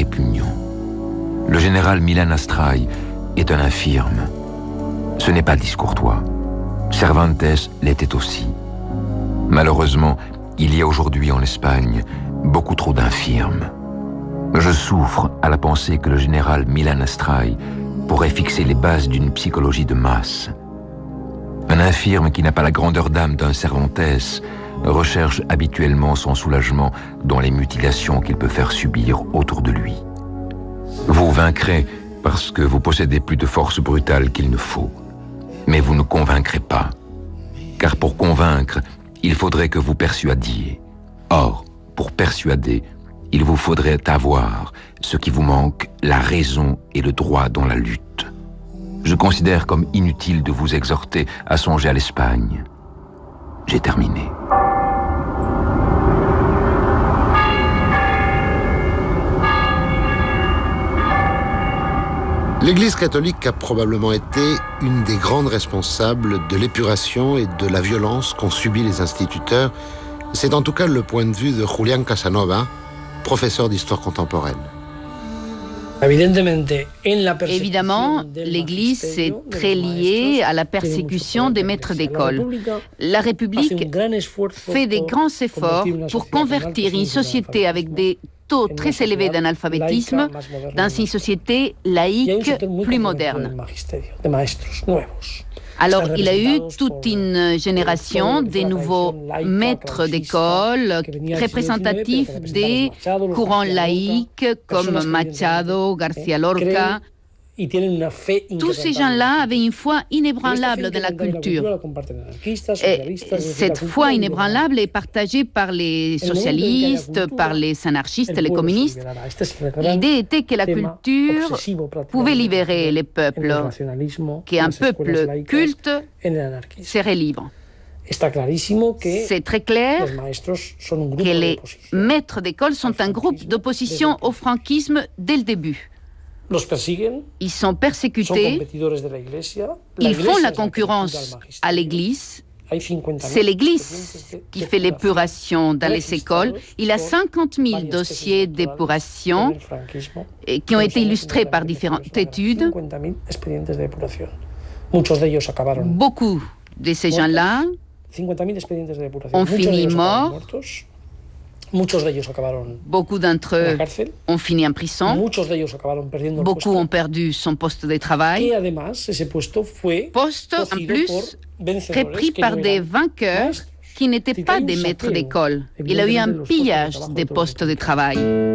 répugnant. Le général Milan Astray est un infirme. Ce n'est pas discourtois. Cervantes l'était aussi. Malheureusement, il y a aujourd'hui en Espagne beaucoup trop d'infirmes. Je souffre à la pensée que le général Milan Astray pourrait fixer les bases d'une psychologie de masse. Un infirme qui n'a pas la grandeur d'âme d'un Cervantes recherche habituellement son soulagement dans les mutilations qu'il peut faire subir autour de lui. Vous vaincrez parce que vous possédez plus de force brutale qu'il ne faut. Mais vous ne convaincrez pas. Car pour convaincre, il faudrait que vous persuadiez. Or, pour persuader, il vous faudrait avoir ce qui vous manque, la raison et le droit dans la lutte. Je considère comme inutile de vous exhorter à songer à l'Espagne. J'ai terminé. L'Église catholique a probablement été une des grandes responsables de l'épuration et de la violence qu'ont subi les instituteurs. C'est en tout cas le point de vue de Julián Casanova, professeur d'histoire contemporaine. Évidemment, l'Église est très liée à la persécution des maîtres d'école. La République fait des grands efforts pour convertir une société avec des taux très élevés d'analphabétisme dans une société laïque plus moderne. Alors, il a eu toute une génération des nouveaux maîtres d'école représentatifs des courants laïques comme Machado, García Lorca. Tous ces gens-là avaient une foi inébranlable dans la culture. Et cette foi inébranlable est partagée par les socialistes, par les anarchistes, les communistes. L'idée était que la culture pouvait libérer les peuples, qu'un peuple culte serait libre. C'est très clair que les maîtres d'école sont un groupe d'opposition au franquisme dès le début. Ils sont persécutés, ils font la concurrence à l'Église. C'est l'Église qui fait l'épuration dans les écoles. Il y a 50 000 dossiers d'épuration qui ont été illustrés par différentes études. Beaucoup de ces gens-là ont fini morts. Beaucoup d'entre eux ont fini en prison. Beaucoup ont perdu son poste de travail. Poste, en plus, repris par des vainqueurs qui n'étaient pas des maîtres d'école. Il y a eu un pillage des postes de travail.